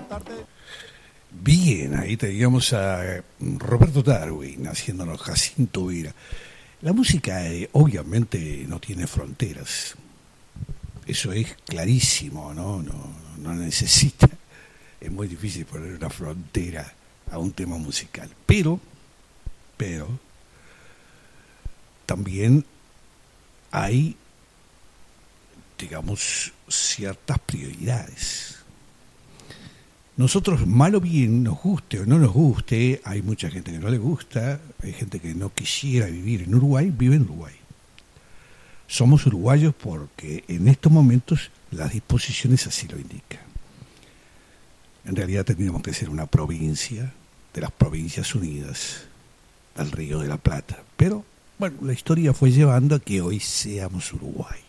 Bien, ahí teníamos a Roberto Darwin haciéndonos Jacinto Vera. La música obviamente no tiene fronteras. Eso es clarísimo, ¿no? No necesita. Es muy difícil poner una frontera a un tema musical. Pero, también hay, digamos, ciertas prioridades. Nosotros, mal o bien, nos guste o no nos guste, hay mucha gente que no le gusta, hay gente que no quisiera vivir en Uruguay, vive en Uruguay. Somos uruguayos porque en estos momentos las disposiciones así lo indican. En realidad tendríamos que ser una provincia de las Provincias Unidas del Río de la Plata. Pero, bueno, la historia fue llevando a que hoy seamos Uruguay.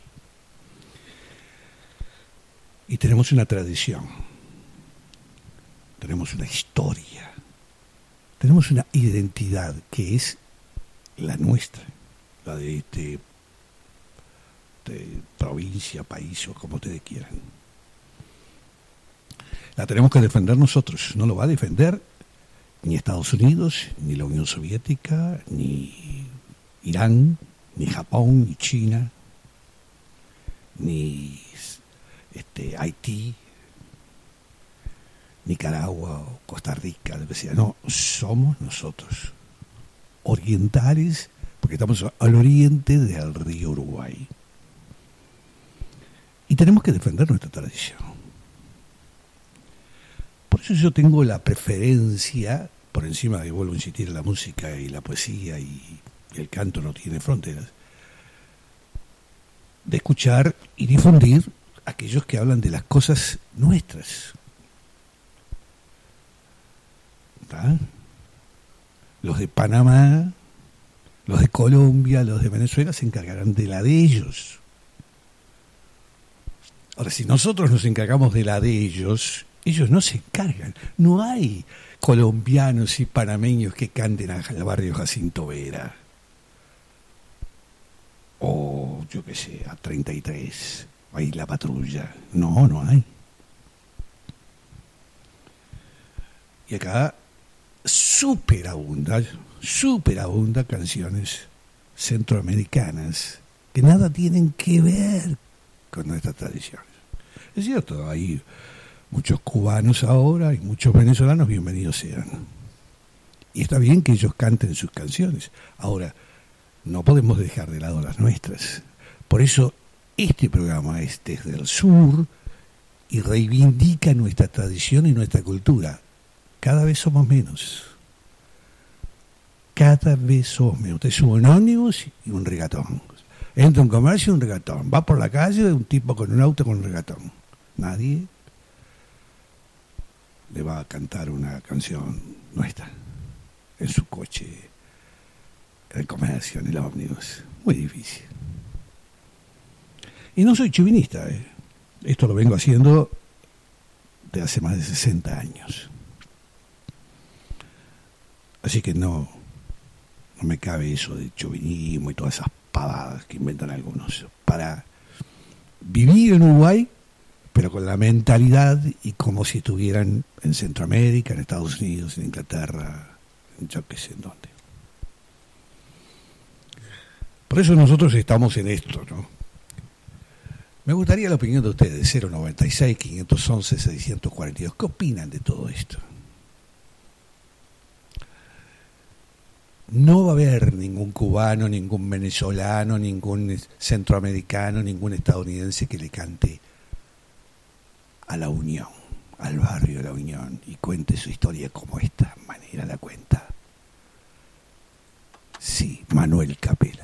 Y tenemos una tradición, tenemos una historia, tenemos una identidad que es la nuestra, la de provincia, país o como ustedes quieran. La tenemos que defender nosotros, no lo va a defender ni Estados Unidos, ni la Unión Soviética, ni Irán, ni Japón, ni China, ni Haití, Nicaragua o Costa Rica, lo que sea. No, somos nosotros, orientales, porque estamos al oriente del río Uruguay. Y tenemos que defender nuestra tradición. Por eso yo tengo la preferencia, por encima de, vuelvo a insistir, la música y la poesía y el canto no tiene fronteras, de escuchar y difundir aquellos que hablan de las cosas nuestras. ¿Tá? Los de Panamá, los de Colombia, los de Venezuela se encargarán de la de ellos. Ahora, si nosotros nos encargamos de la de ellos no se encargan. No hay colombianos y panameños que canten al barrio Jacinto Vera. O, yo qué sé, a 33. Ahí la patrulla. No hay. Y acá superabunda canciones centroamericanas que nada tienen que ver con nuestras tradiciones. Es cierto, hay muchos cubanos ahora y muchos venezolanos, bienvenidos sean. Y está bien que ellos canten sus canciones. Ahora, no podemos dejar de lado las nuestras. Por eso, este programa es desde el sur y reivindica nuestra tradición y nuestra cultura. Cada vez somos menos. Cada vez somos menos. Usted sube un ómnibus y un regatón. Entra a un comercio y un regatón. Va por la calle un tipo con un auto con un regatón. Nadie le va a cantar una canción nuestra en su coche, en el comercio, en el ómnibus. Muy difícil. Y no soy chauvinista, Esto lo vengo haciendo de hace más de 60 años. Así que no me cabe eso de chauvinismo y todas esas pavadas que inventan algunos. Para vivir en Uruguay, pero con la mentalidad y como si estuvieran en Centroamérica, en Estados Unidos, en Inglaterra, en yo qué sé en dónde. Por eso nosotros estamos en esto, ¿no? Me gustaría la opinión de ustedes, 096-511-642. ¿Qué opinan de todo esto? No va a haber ningún cubano, ningún venezolano, ningún centroamericano, ningún estadounidense que le cante a la Unión, al barrio de la Unión, y cuente su historia como esta manera la cuenta. Sí, Manuel Capela.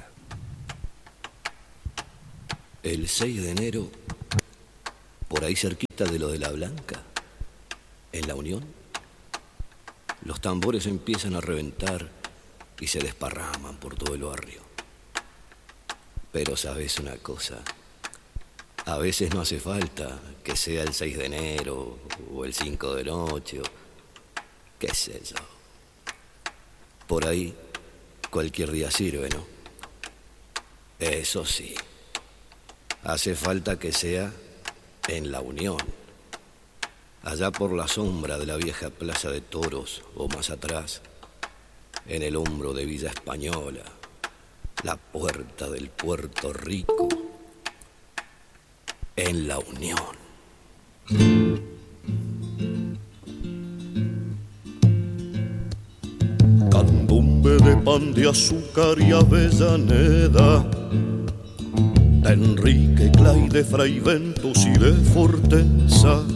El 6 de enero, por ahí cerquita de lo de la Blanca, en la Unión, los tambores empiezan a reventar y se desparraman por todo el barrio. Pero sabes una cosa, a veces no hace falta que sea el 6 de enero o el 5 de noche o qué sé yo. Por ahí cualquier día sirve, ¿no? Eso sí, hace falta que sea en la Unión. allá por la sombra de la vieja plaza de toros o más atrás, en el hombro de Villa Española, la puerta del Puerto Rico, en la Unión. Candombe de pan de azúcar y Avellaneda, de Enrique Clay, de Fray Ventos y de Fortensa,